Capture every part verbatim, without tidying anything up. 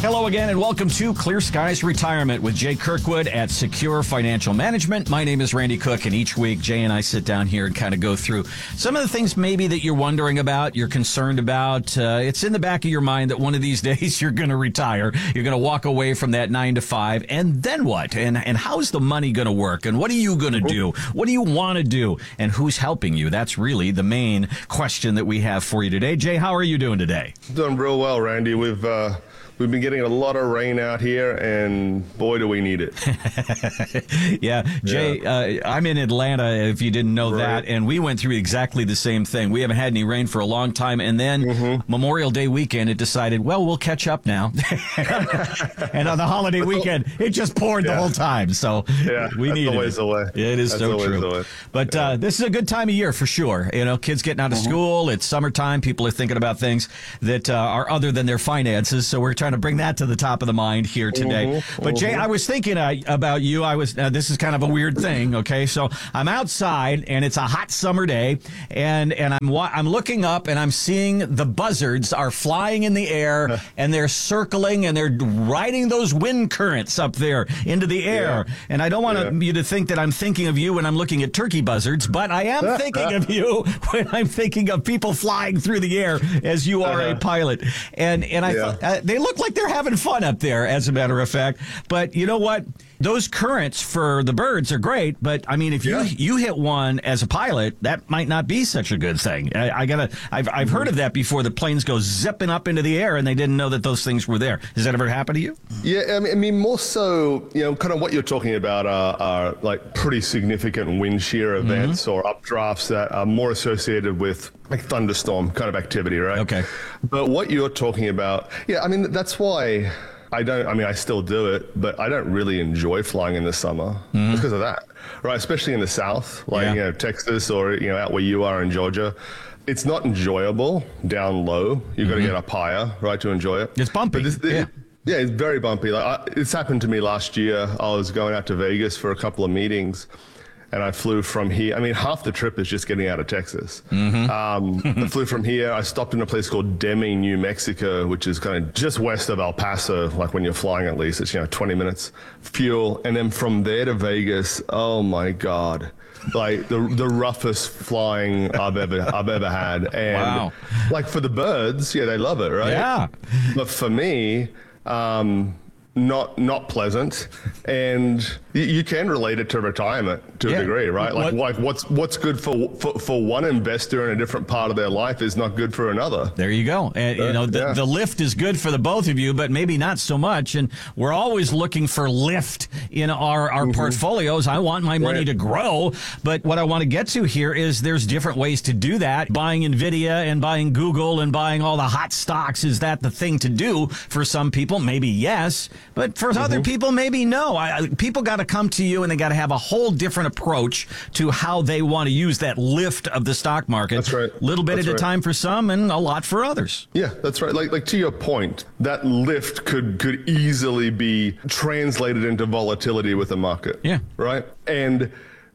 Hello again, and welcome to Clear Skies Retirement with Jay Kirkwood at Secure Financial Management. My name is Randy Cook, and each week Jay and I sit down here and kind of go through some of the things maybe that you're wondering about, you're concerned about. Uh, it's in the back of your mind that one of these days you're going to retire. You're going to walk away from that nine to five, and then what? And and how's the money going to work? And what are you going to do? What do you want to do? And who's helping you? That's really the main question that we have for you today. Jay, how are you doing today? Doing real well, Randy. We've uh, we've been getting a lot of rain out here, and boy, do we need it. yeah, Jay, yeah. Uh, I'm in Atlanta, if you didn't know right. that, and we went through exactly the same thing. We haven't had any rain for a long time, and then mm-hmm. Memorial Day weekend, it decided, well, we'll catch up now. And on the holiday weekend, it just poured yeah. the whole time, so yeah, we need it. Always the way. It is that's so true. The way. But yeah. uh, this is a good time of year for sure. You know, kids getting out of mm-hmm. school, it's summertime, people are thinking about things that uh, are other than their finances, so we're trying to bring that to the top of the mind here today. Mm-hmm. But Jay, I was thinking uh, about you. I was. Uh, this is kind of a weird thing. Okay, so I'm outside and it's a hot summer day, and and I'm wa- I'm looking up and I'm seeing the buzzards are flying in the air and they're circling and they're riding those wind currents up there into the air. Yeah. And I don't want yeah. you to think that I'm thinking of you when I'm looking at turkey buzzards, but I am thinking of you when I'm thinking of people flying through the air as you are uh-huh. a pilot. And and I yeah. thought uh, they look like they're having fun up there, as a matter of fact. But you know what? Those currents for the birds are great, but I mean, if yeah. you you hit one as a pilot, that might not be such a good thing. I, I gotta, I've I've heard of that before. The planes go zipping up into the air, and they didn't know that those things were there. Has that ever happened to you? Yeah, I mean, I mean more so, you know, kind of what you're talking about are, are like pretty significant wind shear events mm-hmm. or updrafts that are more associated with like thunderstorm kind of activity, right? Okay. But what you're talking about, yeah, I mean, that's why. I don't, I mean, I still do it, but I don't really enjoy flying in the summer mm-hmm. just because of that, right? Especially in the South, like, yeah. you know, Texas or, you know, out where you are in Georgia. It's not enjoyable down low. You've mm-hmm. got to get up higher, right, to enjoy it. It's bumpy. This, yeah. It, yeah, it's very bumpy. Like I, it's happened to me last year. I was going out to Vegas for a couple of meetings. And I flew from here. I mean, half the trip is just getting out of Texas. Mm-hmm. Um, I flew from here. I stopped in a place called Deming, New Mexico, which is kind of just west of El Paso. Like when you're flying, at least it's, you know, twenty minutes fuel. And then from there to Vegas, oh my God, like the the roughest flying I've ever I've ever had. And wow. like for the birds, yeah, they love it, right? Yeah. But for me, um, not not pleasant, and you, you can relate it to retirement to yeah. a degree, right? Like, what, like what's what's good for, for for one investor in a different part of their life is not good for another. There you go. And you know, the, yeah. the lift is good for the both of you, but maybe not so much. And we're always looking for lift in our our mm-hmm. portfolios. I want my money right. to grow, but what I want to get to here is there's different ways to do that. Buying Nvidia and buying Google and buying all the hot stocks, is that the thing to do for some people? Maybe yes. But for mm-hmm. other people, maybe no. I, people got to come to you and they got to have a whole different approach to how they want to use that lift of the stock market. That's right. A little bit that's at right. a time for some and a lot for others. Yeah, that's right. Like, like to your point, that lift could, could easily be translated into volatility with the market. Yeah. Right? And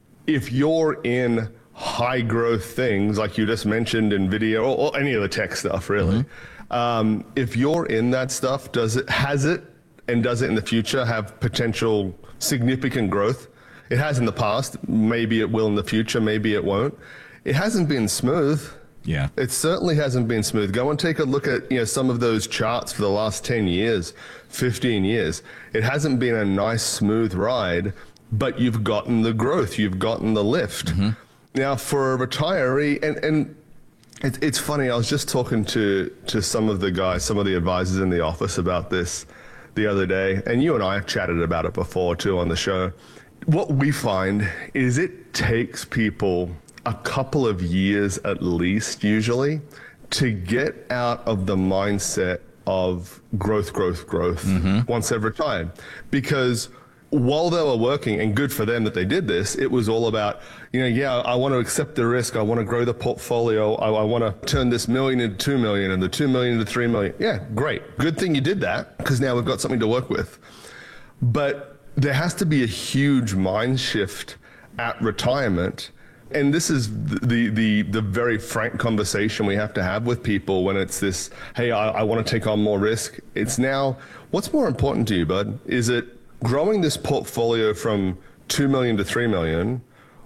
if you're in high growth things, like you just mentioned, NVIDIA or, or any of the tech stuff, really, mm-hmm. um, if you're in that stuff, does it, has it, and does it in the future have potential significant growth? It has in the past. Maybe it will in the future. Maybe it won't. It hasn't been smooth. Yeah. It certainly hasn't been smooth. Go and take a look at, you know, some of those charts for the last ten years, fifteen years. It hasn't been a nice, smooth ride, but you've gotten the growth. You've gotten the lift. Mm-hmm. Now, for a retiree, and, and it, it's funny, I was just talking to, to some of the guys, some of the advisors in the office about this the other day, and you and I have chatted about it before too on the show. What we find is it takes people a couple of years at least, usually, to get out of the mindset of growth, growth, growth mm-hmm. once they've retired. Because while they were working, and good for them that they did this, it was all about, you know, yeah, I want to accept the risk. I want to grow the portfolio. I, I want to turn this million into two million and the two million into three million. Yeah, great. Good thing you did that, because now we've got something to work with. But there has to be a huge mind shift at retirement and this is the, the, the very frank conversation we have to have with people when it's this, hey, I, I want to take on more risk. It's now, what's more important to you, bud? Is it growing this portfolio from two million to three million,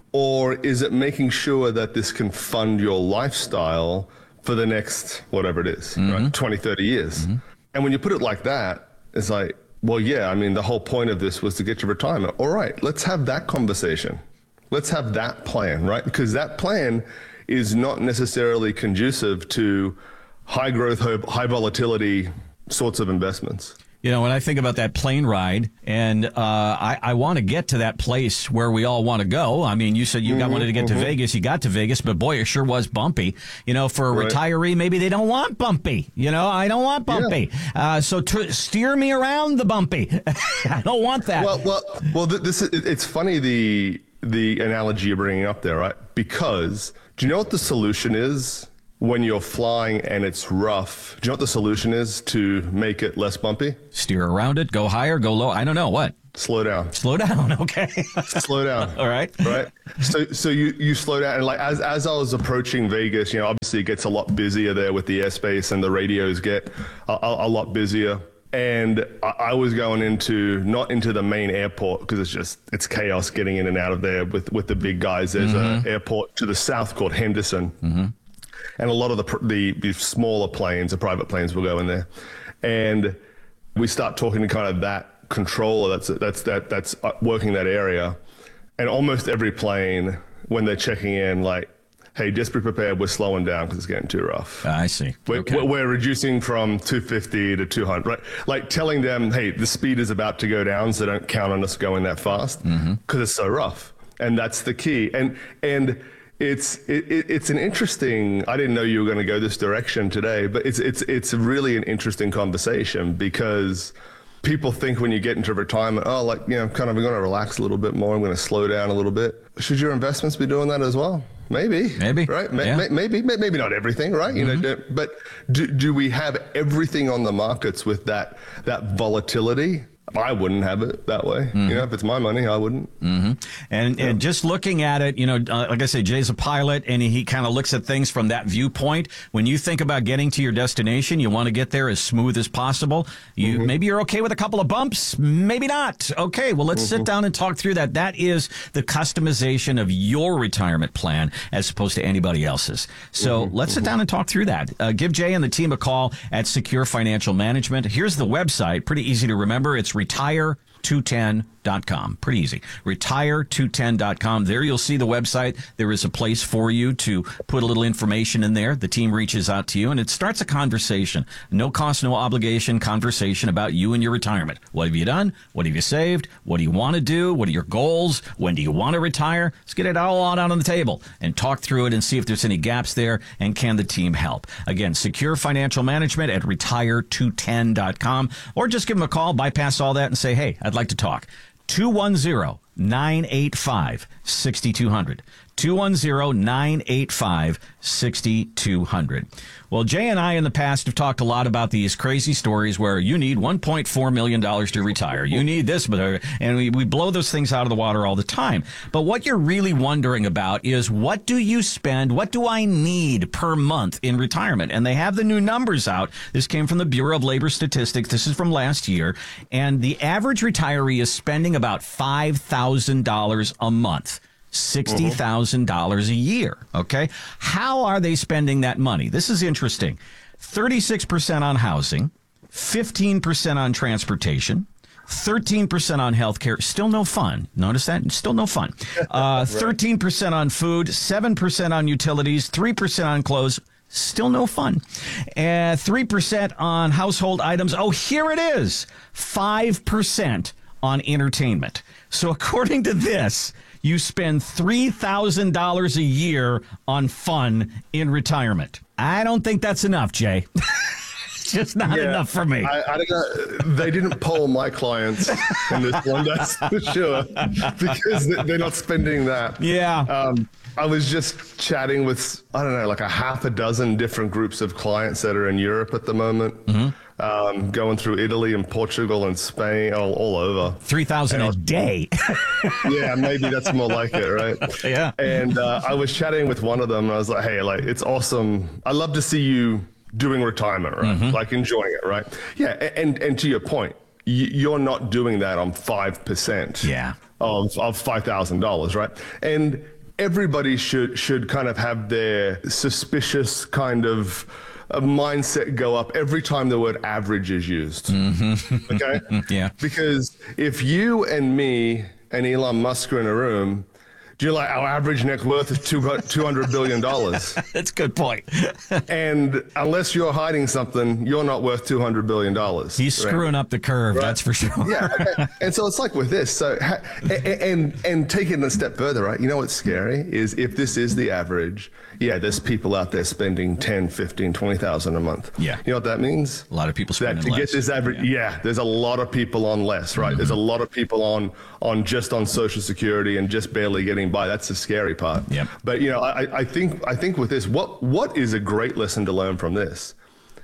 or is it making sure that this can fund your lifestyle for the next, whatever it is, mm-hmm. right, twenty, thirty years? Mm-hmm. And when you put it like that, it's like, well, yeah, I mean, the whole point of this was to get to retirement. All right, let's have that conversation. Let's have that plan, right? Because that plan is not necessarily conducive to high growth, high volatility sorts of investments. You know, when I think about that plane ride, and uh, I, I want to get to that place where we all want to go. I mean, you said you got mm-hmm, wanted to get mm-hmm. to Vegas. You got to Vegas, but boy, it sure was bumpy. You know, for a right. retiree, maybe they don't want bumpy. You know, I don't want bumpy. Yeah. Uh, so t- steer me around the bumpy. I don't want that. Well, well, well. This is, it's funny the the analogy you're bringing up there, right? Because do you know what the solution is? When you're flying and it's rough, do you know what the solution is to make it less bumpy? Steer around it, go higher, go low. I don't know. What? Slow down. Slow down. Okay. Slow down. All right. Right. So, so you, you slow down. And like, as, as I was approaching Vegas, you know, obviously it gets a lot busier there with the airspace, and the radios get a, a, a lot busier. And I, I was going into, not into the main airport, because it's just, it's chaos getting in and out of there with, with the big guys. There's mm-hmm. an airport to the south called Henderson. Mm-hmm. And a lot of the, the the smaller planes, the private planes, will go in there, and we start talking to kind of that controller that's that's that that's working that area, and almost every plane, when they're checking in, like, hey, just be prepared, we're slowing down because it's getting too rough. I see. We're, okay. we're reducing from two fifty to two hundred, right? Like telling them, hey, the speed is about to go down, so don't count on us going that fast because mm-hmm. it's so rough, and that's the key. And and. It's it, it's an interesting. I didn't know you were going to go this direction today, but it's it's it's really an interesting conversation, because people think when you get into retirement, oh, like, you know, kind of, I'm going to relax a little bit more. I'm going to slow down a little bit. Should your investments be doing that as well? Maybe. Maybe. Right? Yeah. Maybe. Maybe not everything, right? You mm-hmm. know, but do do we have everything on the markets with that that volatility? I wouldn't have it that way. Mm-hmm. You know, if it's my money, I wouldn't. Mm-hmm. And yeah. and just looking at it, you know, uh, like I say, Jay's a pilot, and he, he kind of looks at things from that viewpoint. When you think about getting to your destination, you want to get there as smooth as possible. You mm-hmm. maybe you're okay with a couple of bumps, maybe not. Okay, well, let's mm-hmm. sit down and talk through that. That is the customization of your retirement plan as opposed to anybody else's. So mm-hmm. let's mm-hmm. sit down and talk through that. Uh, give Jay and the team a call at Secure Financial Management. Here's the website, pretty easy to remember. It's retire two ten dot com. Pretty easy. retire two ten dot com. There you'll see the website. There is a place for you to put a little information in there. The team reaches out to you, and it starts a conversation. No cost, no obligation conversation about you and your retirement. What have you done? What have you saved? What do you want to do? What are your goals? When do you want to retire? Let's get it all out on the table and talk through it and see if there's any gaps there, and can the team help? Again, Secure Financial Management at retire two ten dot com, or just give them a call, bypass all that, and say, hey, I'd like to talk. two one zero, nine eight five, six two zero zero. two one zero, nine eight five, six two zero zero. Well, Jay and I in the past have talked a lot about these crazy stories where you need one point four million dollars to retire. You need this, and we, we blow those things out of the water all the time. But what you're really wondering about is, what do you spend? What do I need per month in retirement? And they have the new numbers out. This came from the Bureau of Labor Statistics. This is from last year. And the average retiree is spending about five thousand dollars a month. sixty thousand dollars a year, okay? How are they spending that money? This is interesting. thirty-six percent on housing, fifteen percent on transportation, thirteen percent on healthcare. Still no fun. Notice that? Still no fun. Uh, thirteen percent on food, seven percent on utilities, three percent on clothes. Still no fun. Uh, three percent on household items. Oh, here it is. five percent on entertainment. So according to this, you spend three thousand dollars a year on fun in retirement. I don't think that's enough, Jay. just not Yeah, enough for me. I, I don't know. They didn't poll my clients in this one, that's for sure, because they're not spending that. Yeah. Um, I was just chatting with, I don't know, like a half a dozen different groups of clients that are in Europe at the moment, mm-hmm. um, going through Italy and Portugal and Spain, all, all over. three thousand a day. Yeah, maybe that's more like it, right? Yeah. And uh, I was chatting with one of them, and I was like, hey, like, it's awesome. I love to see you doing retirement, right? Mm-hmm. Like enjoying it, right? Yeah, and, and to your point, you're not doing that on five percent yeah. of, of five thousand dollars, right? And everybody should should kind of have their suspicious kind of uh, mindset go up every time the word average is used. Mm-hmm. Okay? Yeah. Because if you and me and Elon Musk are in a room, do you like our average net worth is two hundred billion dollars? That's a good point. And unless you're hiding something, you're not worth two hundred billion dollars. He's right? screwing up the curve, right? That's for sure. Yeah. Okay. And so it's like with this. So, and, and, and take it a step further, right? You know what's scary is if this is the average, yeah, there's people out there spending ten, fifteen, twenty thousand a month. Yeah. You know what that means? A lot of people spending that to less. get this average, yeah. yeah, there's a lot of people on less, right? Mm-hmm. There's a lot of people on, on just on Social Security and just barely getting by. That's the scary part. Yep. But you know, I, I think I think with this, what what is a great lesson to learn from this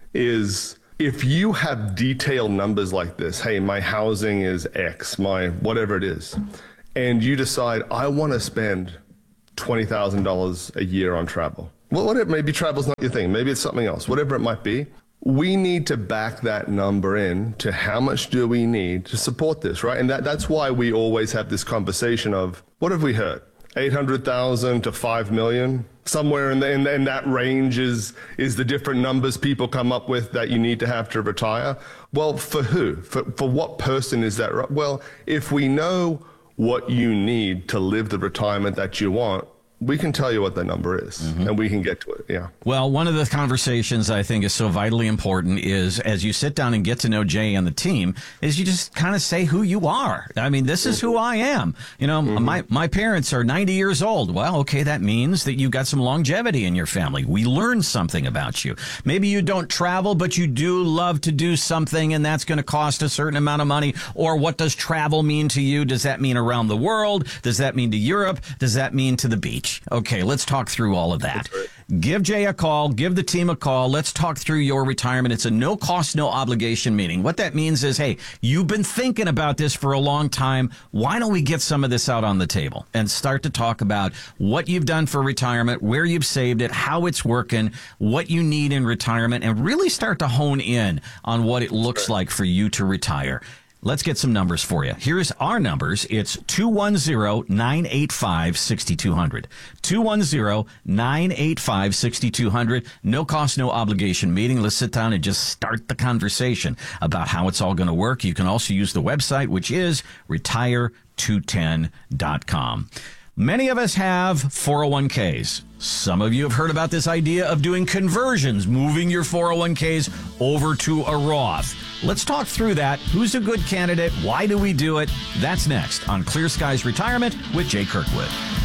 is if you have detailed numbers like this, hey, my housing is X, my whatever it is, and you decide I want to spend twenty thousand dollars a year on travel. Well, whatever, maybe travel's not your thing. Maybe it's something else. Whatever it might be. We need to back that number in to how much do we need to support this, right? And that, that's why we always have this conversation of what have we heard? eight hundred thousand to five million, somewhere in, the, in, in that range is, is the different numbers people come up with that you need to have to retire. Well, for who? For, for what person is that? Right? Well, if we know what you need to live the retirement that you want, we can tell you what that number is, mm-hmm. and we can get to it. Yeah. Well, one of the conversations I think is so vitally important is as you sit down and get to know Jay and the team is you just kind of say who you are. I mean, this is who I am. You know, mm-hmm. my, my parents are ninety years old. Well, okay, that means that you've got some longevity in your family. We learn something about you. Maybe you don't travel, but you do love to do something, and that's going to cost a certain amount of money. Or what does travel mean to you? Does that mean around the world? Does that mean to Europe? Does that mean to the beach? Okay, let's talk through all of that. Right. Give Jay a call. Give the team a call. Let's talk through your retirement. It's a no cost, no obligation meeting. What that means is, hey, you've been thinking about this for a long time. Why don't we get some of this out on the table and start to talk about what you've done for retirement, where you've saved it, how it's working, what you need in retirement, and really start to hone in on what it looks like for you to retire. Let's get some numbers for you. Here's our numbers. It's two one zero, nine eight five, six two zero zero. two one zero, nine eight five, six two zero zero. No cost, no obligation meeting. Let's sit down and just start the conversation about how it's all going to work. You can also use the website, which is retire two ten dot com. Many of us have four oh one k's. Some of you have heard about this idea of doing conversions, moving your four oh one k's over to a Roth. Let's talk through that. Who's a good candidate? Why do we do it? That's next on Clear Skies Retirement with Jay Kirkwood.